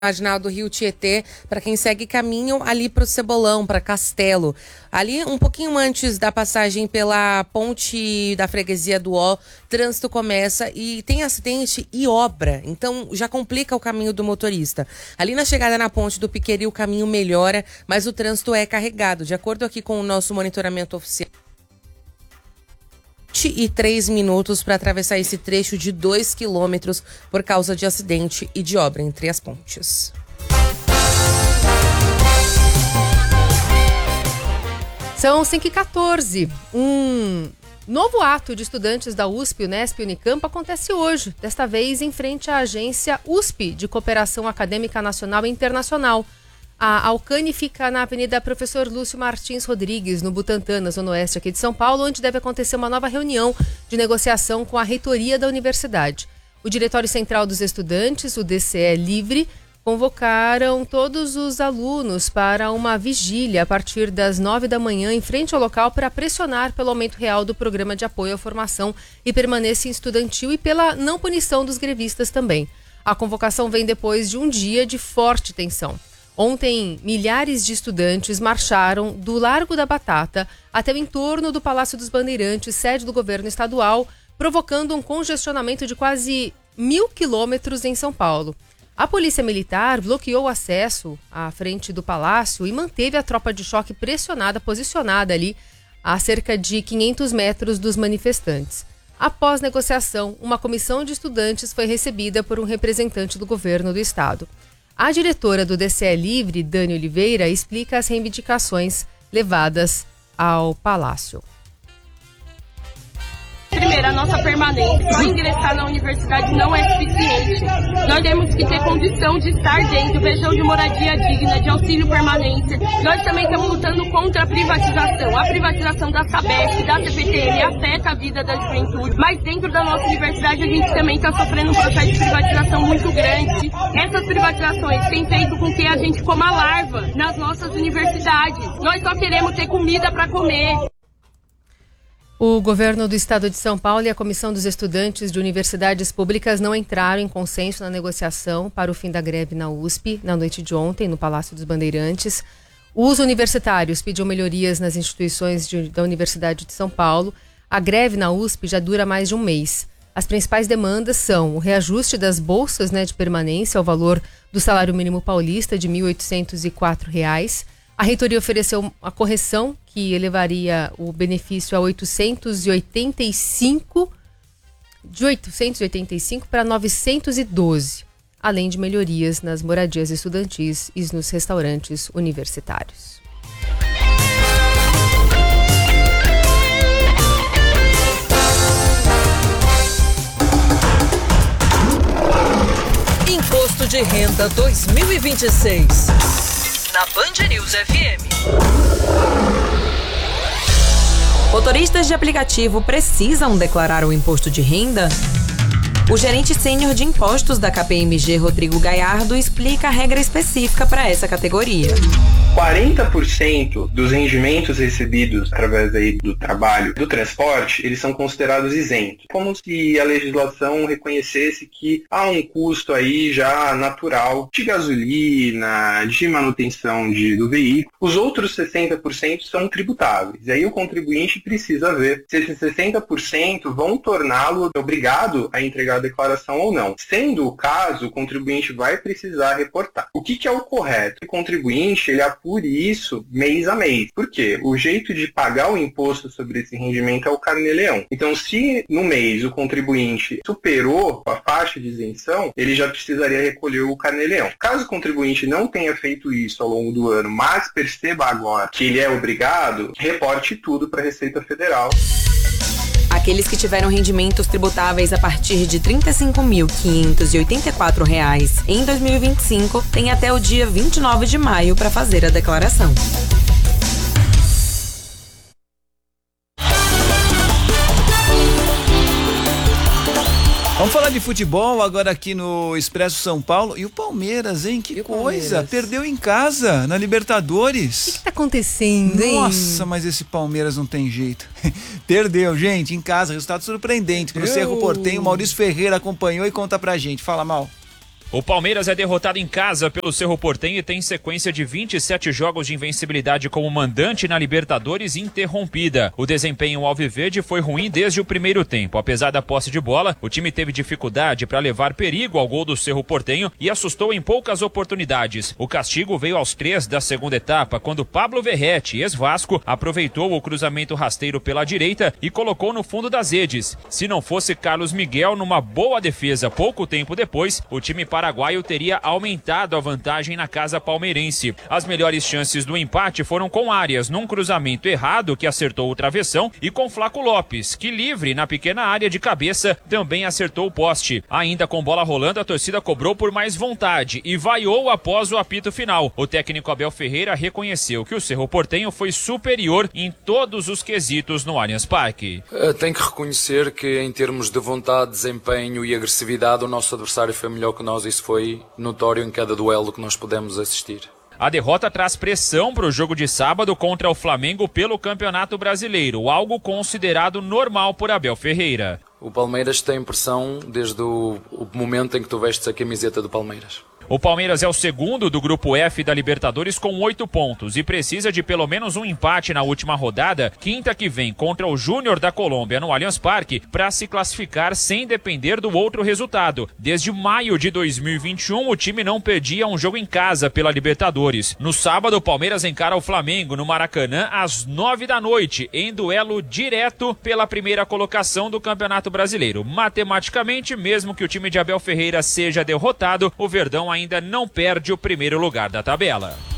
marginal do Rio Tietê, para quem segue caminho ali para o Cebolão, para Castelo. Ali, um pouquinho antes da passagem pela ponte da freguesia do Ó, trânsito começa e tem acidente e obra, então já complica o caminho do motorista. Ali na chegada na ponte do Piqueri, o caminho melhora, mas o trânsito é carregado. De acordo aqui com o nosso monitoramento oficial, 23 minutos para atravessar esse trecho de 2 quilômetros por causa de acidente e de obra entre as pontes. São 5h14. Um novo ato de estudantes da USP, Unesp e Unicamp acontece hoje, desta vez em frente à agência USP de Cooperação Acadêmica Nacional e Internacional. A Alcane fica na Avenida Professor Lúcio Martins Rodrigues, no Butantã, na Zona Oeste aqui de São Paulo, onde deve acontecer uma nova reunião de negociação com a reitoria da universidade. O Diretório Central dos Estudantes, o DCE Livre, convocaram todos os alunos para uma vigília a partir das 9 da manhã em frente ao local para pressionar pelo aumento real do programa de apoio à formação e permanência estudantil e pela não punição dos grevistas também. A convocação vem depois de um dia de forte tensão. Ontem, milhares de estudantes marcharam do Largo da Batata até o entorno do Palácio dos Bandeirantes, sede do governo estadual, provocando um congestionamento de quase 1.000 quilômetros em São Paulo. A Polícia Militar bloqueou o acesso à frente do palácio e manteve a tropa de choque posicionada ali a cerca de 500 metros dos manifestantes. Após negociação, uma comissão de estudantes foi recebida por um representante do governo do estado. A diretora do DCE Livre, Dani Oliveira, explica as reivindicações levadas ao Palácio. Primeiro, a nossa permanência. Só ingressar na universidade não é suficiente. Nós temos que ter condição de estar dentro, região de moradia digna, de auxílio permanência. Nós também estamos lutando contra a privatização. A privatização da Sabesp, da CPTM, afeta a vida da juventude. Mas dentro da nossa universidade, a gente também está sofrendo um processo de privatização muito grande. Essas privatizações têm feito com que a gente coma larva nas nossas universidades. Nós só queremos ter comida para comer. O governo do estado de São Paulo e a Comissão dos Estudantes de Universidades Públicas não entraram em consenso na negociação para o fim da greve na USP na noite de ontem, no Palácio dos Bandeirantes. Os universitários pediam melhorias nas instituições da Universidade de São Paulo. A greve na USP já dura mais de um mês. As principais demandas são o reajuste das bolsas de permanência ao valor do salário mínimo paulista de R$ 1.804. A reitoria ofereceu a correção que elevaria o benefício a 885 para 912, além de melhorias nas moradias estudantis e nos restaurantes universitários. Imposto de Renda 2026. Na Band News FM. Motoristas de aplicativo precisam declarar o imposto de renda? O gerente sênior de impostos da KPMG, Rodrigo Gaiardo, explica a regra específica para essa categoria. 40% dos rendimentos recebidos através aí do trabalho, do transporte, eles são considerados isentos. Como se a legislação reconhecesse que há um custo aí já natural de gasolina, de manutenção do veículo. Os outros 60% são tributáveis. E aí o contribuinte precisa ver se esses 60% vão torná-lo obrigado a entregar a declaração ou não. Sendo o caso, o contribuinte vai precisar reportar. O que é o correto? O contribuinte, ele apure isso mês a mês. Por quê? O jeito de pagar o imposto sobre esse rendimento é o carnê-leão. Então, se no mês o contribuinte superou a faixa de isenção, ele já precisaria recolher o carnê-leão. Caso o contribuinte não tenha feito isso ao longo do ano, mas perceba agora que ele é obrigado, reporte tudo para a Receita Federal. Aqueles que tiveram rendimentos tributáveis a partir de R$ 35.584 em 2025 têm até o dia 29 de maio para fazer a declaração. Vamos falar de futebol agora aqui no Expresso São Paulo. E o Palmeiras, hein? Que coisa! Perdeu em casa, na Libertadores. O que tá acontecendo, hein? Nossa, mas esse Palmeiras não tem jeito. Perdeu, gente, em casa. Resultado surpreendente. Pro Cerro Porteño, o Maurício Ferreira acompanhou e conta pra gente. Fala, Mal. O Palmeiras é derrotado em casa pelo Cerro Porteño e tem sequência de 27 jogos de invencibilidade como mandante na Libertadores interrompida. O desempenho alviverde foi ruim desde o primeiro tempo. Apesar da posse de bola, o time teve dificuldade para levar perigo ao gol do Cerro Porteño e assustou em poucas oportunidades. O castigo veio aos 3 da segunda etapa, quando Pablo Verrete, ex-Vasco, aproveitou o cruzamento rasteiro pela direita e colocou no fundo das redes. Se não fosse Carlos Miguel numa boa defesa pouco tempo depois, o time paraguaio teria aumentado a vantagem na casa palmeirense. As melhores chances do empate foram com Arias num cruzamento errado que acertou o travessão e com Flaco Lopes, que livre na pequena área de cabeça também acertou o poste. Ainda com bola rolando, a torcida cobrou por mais vontade e vaiou após o apito final. O técnico Abel Ferreira reconheceu que o Cerro Porteño foi superior em todos os quesitos no Allianz Parque. Tem que reconhecer que em termos de vontade, desempenho e agressividade, o nosso adversário foi melhor que nós. Isso foi notório em cada duelo que nós pudemos assistir. A derrota traz pressão para o jogo de sábado contra o Flamengo pelo Campeonato Brasileiro, algo considerado normal por Abel Ferreira. O Palmeiras tem pressão desde o momento em que tu vestes a camiseta do Palmeiras. O Palmeiras é o segundo do Grupo F da Libertadores com 8 pontos e precisa de pelo menos um empate na última rodada, quinta que vem, contra o Júnior da Colômbia no Allianz Parque, para se classificar sem depender do outro resultado. Desde maio de 2021, o time não perdia um jogo em casa pela Libertadores. No sábado, o Palmeiras encara o Flamengo no Maracanã às 9 da noite, em duelo direto pela primeira colocação do Campeonato Brasileiro. Matematicamente, mesmo que o time de Abel Ferreira seja derrotado, o Verdão ainda não perde o primeiro lugar da tabela.